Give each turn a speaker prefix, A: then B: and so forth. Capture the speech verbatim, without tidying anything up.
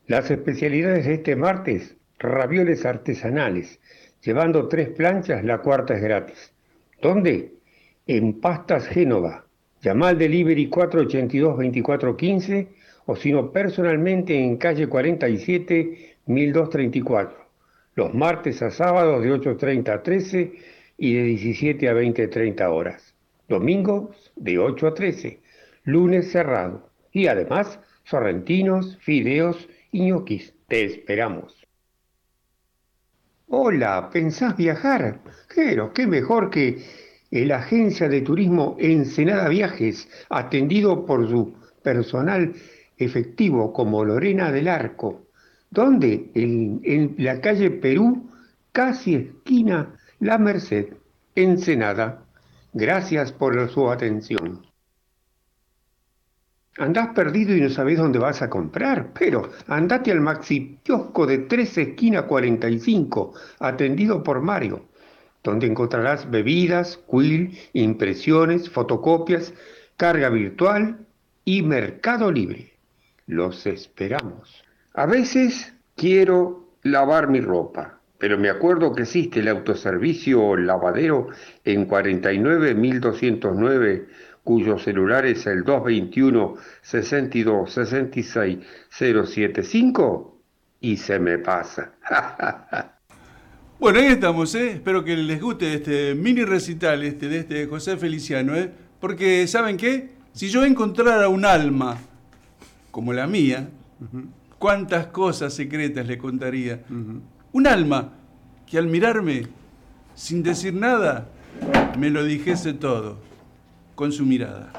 A: Las especialidades de este martes, ravioles artesanales. Llevando tres planchas, la cuarta es gratis. ¿Dónde? En Pastas Génova. Llama al delivery cuatro ochenta y dos, veinticuatro quince o si no personalmente en calle cuarenta y siete, mil doscientos treinta y cuatro. Los martes a sábados de ocho treinta a trece y de diecisiete a veinte treinta horas. Domingos de ocho a trece. Lunes cerrado. Y además, sorrentinos, fideos y ñoquis. Te esperamos. Hola, ¿pensás viajar? Pero qué mejor que la agencia de turismo Ensenada Viajes, atendido por su personal efectivo como Lorena del Arco. ¿Dónde? En, en la calle Perú, casi esquina La Merced, Ensenada. Gracias por su atención. Andás perdido y no sabés dónde vas a comprar, pero andate al Maxi Kiosco de tres esquina cuarenta y cinco, atendido por Mario, donde encontrarás bebidas, quill, impresiones, fotocopias, carga virtual y Mercado Libre. Los esperamos. A veces quiero lavar mi ropa, pero me acuerdo que existe el autoservicio o lavadero en cuarenta y nueve mil doscientos nueve, cuyo celular es el dos veintiuno, sesenta y dos, sesenta y seis, cero setenta y cinco y se me pasa.
B: Bueno, ahí estamos, ¿eh? Espero que les guste este mini recital este, de este José Feliciano, ¿eh? Porque, ¿saben qué? Si yo encontrara un alma como la mía, cuántas cosas secretas le contaría. Un alma que al mirarme, sin decir nada, me lo dijese todo, con su mirada.